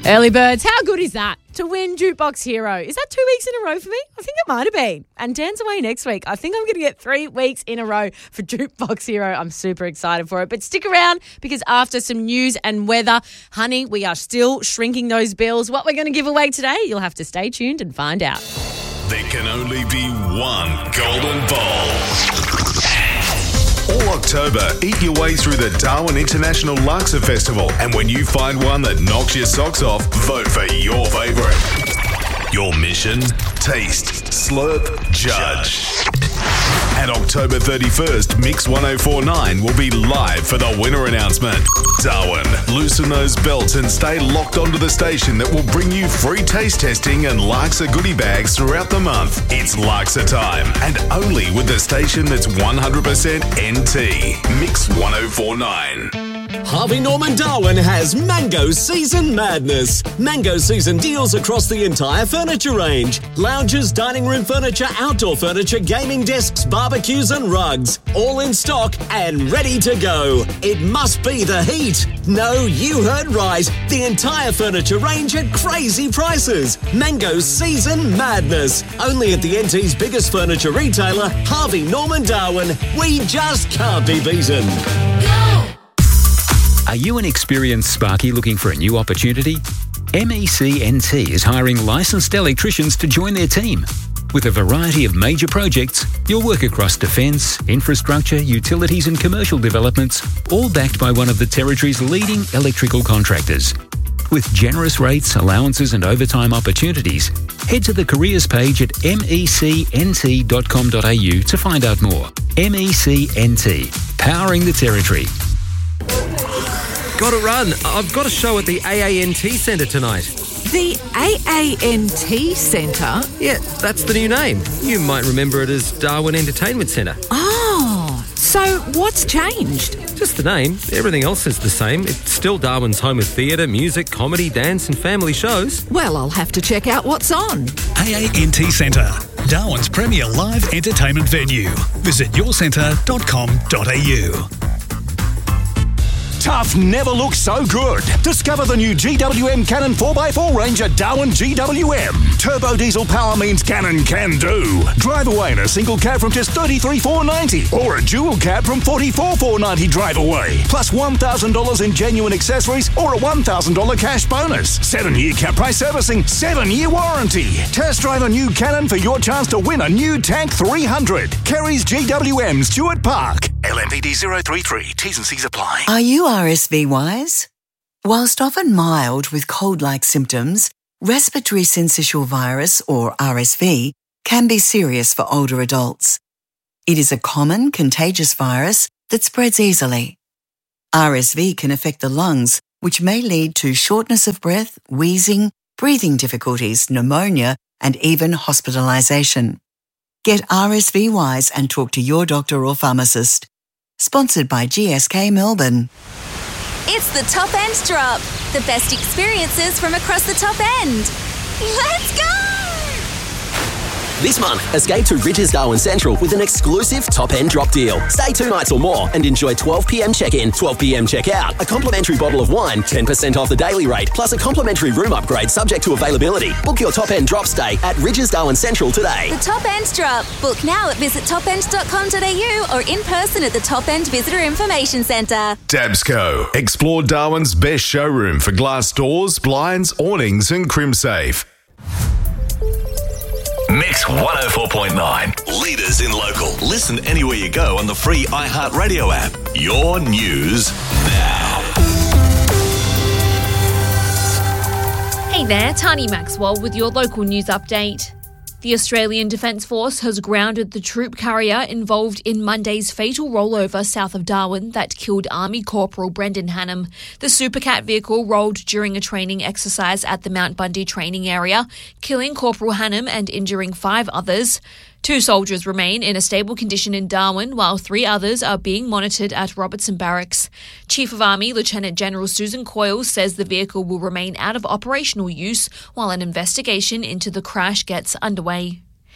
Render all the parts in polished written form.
Early birds, how good is that? To win Jukebox Hero. Is that 2 weeks in a row for me? I think it might have been. And Dan's away next week. I think I'm going to get 3 weeks in a row for Jukebox Hero. I'm super excited for it. But stick around because after some news and weather, honey, we are still shrinking those bills. What we're going to give away today, you'll have to stay tuned and find out. There can only be one golden ball. All October, eat your way through the Darwin International Laksa Festival. And when you find one that knocks your socks off, vote for your favourite. Your mission? Taste, slurp, judge. And October 31st, Mix 1049 will be live for the winner announcement. Darwin, loosen those belts and stay locked onto the station that will bring you free taste testing and Laksa goodie bags throughout the month. It's Laksa time, and only with the station that's 100% NT. Mix 1049. Harvey Norman Darwin has Mango Season Madness. Mango Season deals across the entire furniture range. Lounges, dining room furniture, outdoor furniture, gaming desks, barbecues and rugs. All in stock and ready to go. It must be the heat. No, you heard right. The entire furniture range at crazy prices. Mango Season Madness. Only at the NT's biggest furniture retailer, Harvey Norman Darwin. We just can't be beaten. Are you an experienced Sparky looking for a new opportunity? MECNT is hiring licensed electricians to join their team. With a variety of major projects, you'll work across defence, infrastructure, utilities and commercial developments, all backed by one of the Territory's leading electrical contractors. With generous rates, allowances and overtime opportunities, head to the careers page at mecnt.com.au to find out more. MECNT, powering the Territory. Got to run. I've got a show at the AANT Centre tonight. The AANT Centre? Yeah, that's the new name. You might remember it as Darwin Entertainment Centre. Oh, so what's changed? Just the name. Everything else is the same. It's still Darwin's home of theatre, music, comedy, dance and family shows. Well, I'll have to check out what's on. AANT Centre, Darwin's premier live entertainment venue. Visit yourcentre.com.au. Tough never looked so good. Discover the new GWM Cannon 4x4 range at Darwin GWM. Turbo diesel power means Cannon can do. Drive away in a single cab from just $33,490 or a dual cab from $44,490 drive away. Plus $1,000 in genuine accessories or a $1,000 cash bonus. 7-year cap price servicing, 7-year warranty. Test drive a new Cannon for your chance to win a new Tank 300. Kerry's GWM, Stuart Park. LMPD 033. T's and C's apply. Are you RSV wise? Whilst often mild with cold-like symptoms, respiratory syncytial virus, or RSV, can be serious for older adults. It is a common contagious virus that spreads easily. RSV can affect the lungs, which may lead to shortness of breath, wheezing, breathing difficulties, pneumonia, and even hospitalisation. Get RSV wise and talk to your doctor or pharmacist. Sponsored by GSK Melbourne. It's the Top End Drop. The best experiences from across the top end. Let's go! This month, escape to Ridges Darwin Central with an exclusive top-end drop deal. Stay 2 nights or more and enjoy 12 p.m. check-in, 12 p.m. check-out, a complimentary bottle of wine, 10% off the daily rate, plus a complimentary room upgrade subject to availability. Book your top-end drop stay at Ridges Darwin Central today. The Top End Drop. Book now at visitopend.com.au or in person at the Top End Visitor Information Centre. Dabsco. Explore Darwin's best showroom for glass doors, blinds, awnings and crimsafe. Mix 104.9. Leaders in local. Listen anywhere you go on the free iHeartRadio app. Your news now. Hey there, Tani Maxwell with your local news update. The Australian Defence Force has grounded the troop carrier involved in Monday's fatal rollover south of Darwin that killed Army Corporal Brendan Hannam. The Supercat vehicle rolled during a training exercise at the Mount Bundy training area, killing Corporal Hannam and injuring 5 others. 2 soldiers remain in a stable condition in Darwin, while 3 others are being monitored at Robertson Barracks. Chief of Army Lieutenant General Susan Coyle says the vehicle will remain out of operational use while an investigation into the crash gets underway.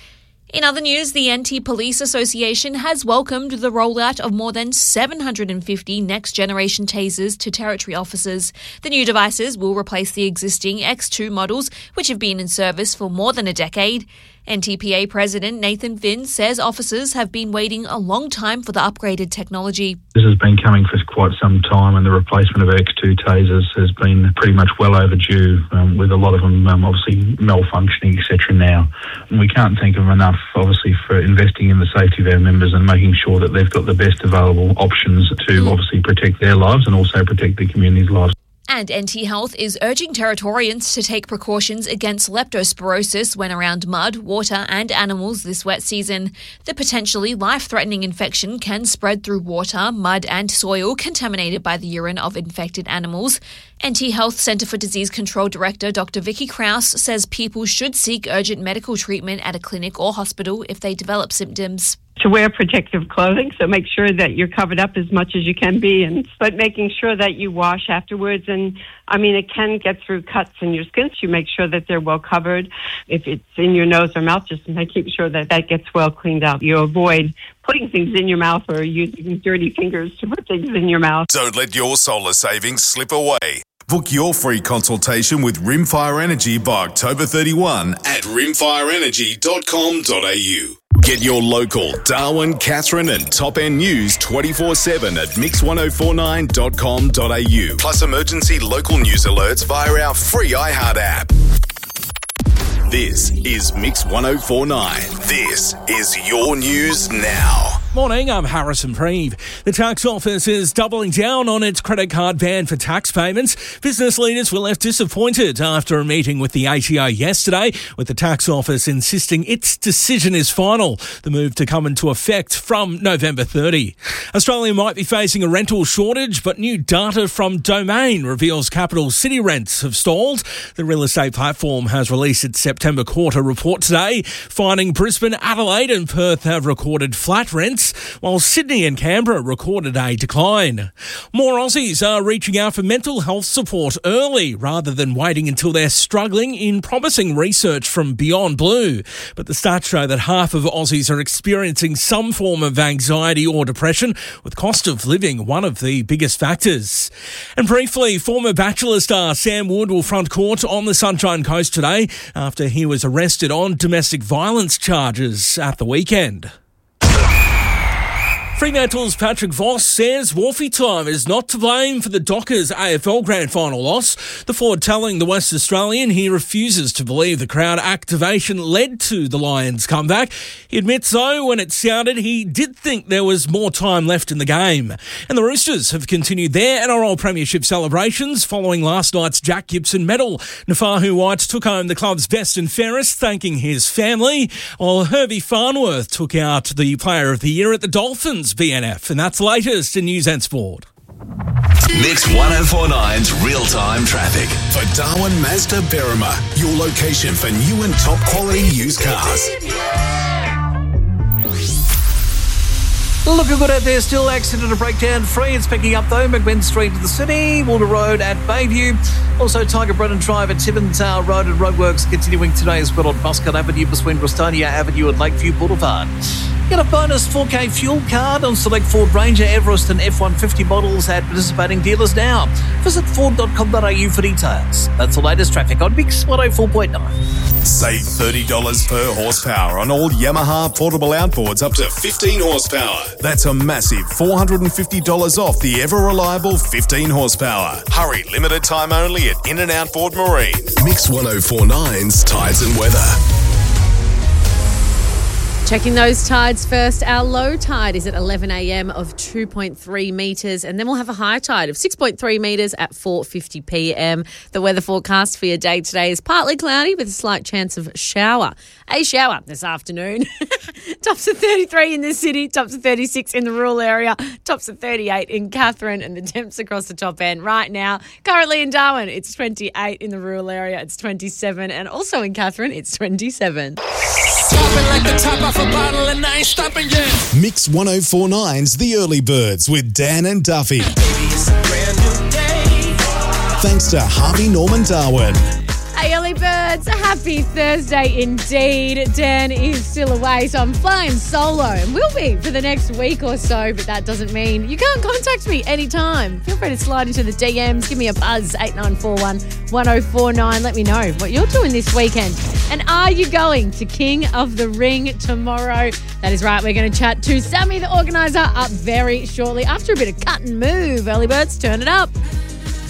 In other news, the NT Police Association has welcomed the rollout of more than 750 next-generation tasers to territory officers. The new devices will replace the existing X2 models, which have been in service for more than a decade. NTPA President Nathan Finn says officers have been waiting a long time for the upgraded technology. This has been coming for quite some time, and the replacement of X2 tasers has been pretty much well overdue, with a lot of them obviously malfunctioning, etc. now. And we can't think of enough, obviously, for investing in the safety of our members and making sure that they've got the best available options to obviously protect their lives and also protect the community's lives. And NT Health is urging Territorians to take precautions against leptospirosis when around mud, water and animals this wet season. The potentially life-threatening infection can spread through water, mud and soil contaminated by the urine of infected animals. NT Health Centre for Disease Control Director Dr. Vicky Krause says people should seek urgent medical treatment at a clinic or hospital if they develop symptoms. To wear protective clothing, so make sure that you're covered up as much as you can be, but making sure that you wash afterwards. And I mean, it can get through cuts in your skin, so you make sure that they're well covered. If it's in your nose or mouth, just keep sure that that gets well cleaned up. You avoid putting things in your mouth or using dirty fingers to put things in your mouth. Don't let your solar savings slip away. Book your free consultation with Rimfire Energy by October 31 at rimfireenergy.com.au. Get your local Darwin, Katherine and Top End news 24/7 at mix1049.com.au. Plus emergency local news alerts via our free iHeart app. This is Mix 1049. This is your news now. Morning, I'm Harrison Preeve. The tax office is doubling down on its credit card ban for tax payments. Business leaders were left disappointed after a meeting with the ATO yesterday, with the tax office insisting its decision is final. The move to come into effect from November 30. Australia might be facing a rental shortage, but new data from Domain reveals capital city rents have stalled. The real estate platform has released its September quarter report today, finding Brisbane, Adelaide and Perth have recorded flat rents, while Sydney and Canberra recorded a decline. More Aussies are reaching out for mental health support early rather than waiting until they're struggling, in promising research from Beyond Blue. But the stats show that half of Aussies are experiencing some form of anxiety or depression, with cost of living one of the biggest factors. And briefly, former Bachelor star Sam Wood will front court on the Sunshine Coast today after he was arrested on domestic violence charges at the weekend. Fremantle's Patrick Voss says Wolfie Time is not to blame for the Dockers AFL Grand Final loss. The forward telling the West Australian he refuses to believe the crowd activation led to the Lions' comeback. He admits, though, when it sounded, he did think there was more time left in the game. And the Roosters have continued their NRL Premiership celebrations following last night's Jack Gibson medal. Nafahu White took home the club's best and fairest, thanking his family, while Herbie Farnworth took out the Player of the Year at the Dolphins BNF, and that's latest in News and Sport. Mix 1049's real-time traffic for Darwin Mazda Berrima, your location for new and top-quality used cars. Looking good out there, still accident and breakdown free. It's picking up though, McMinn Street to the city, Walter Road at Bayview. Also Tiger Brennan Drive at Tibbins Road, and roadworks continuing today as well on Muscat Avenue between Bristonia Avenue and Lakeview Boulevard. Get a bonus 4K fuel card on select Ford Ranger, Everest and F-150 models at participating dealers now. Visit Ford.com.au for details. That's the latest traffic on Mix 104.9. Save $30 per horsepower on all Yamaha portable outboards up to 15 horsepower. That's a massive $450 off the ever-reliable 15 horsepower. Hurry, limited time only at In and Outboard Marine. Mix 1049's Tides and Weather. Checking those tides first. Our low tide is at 11 a.m. of 2.3 metres, and then we'll have a high tide of 6.3 metres at 4:50 p.m. The weather forecast for your day today is partly cloudy with a slight chance of shower. A shower this afternoon. Tops of 33 in the city, tops of 36 in the rural area, tops of 38 in Katherine, and the temps across the top end right now. Currently in Darwin, it's 28 in the rural area, it's 27, and also in Katherine, it's 27. Stopping like the top off a bottle and I ain't stopping yet. Mix 1049's The Early Birds with Dan and Duffy. Baby, it's a brand new day. Thanks to Harvey Norman Darwin. Hey, early birds, happy Thursday indeed. Dan is still away, so I'm flying solo and will be for the next week or so, but that doesn't mean you can't contact me anytime. Feel free to slide into the DMs, give me a buzz, 8941 1049. Let me know what you're doing this weekend. And are you going to King of the Ring tomorrow? That is right, we're going to chat to Sammy, the organiser, up very shortly after a bit of cut and move. Early birds, turn it up.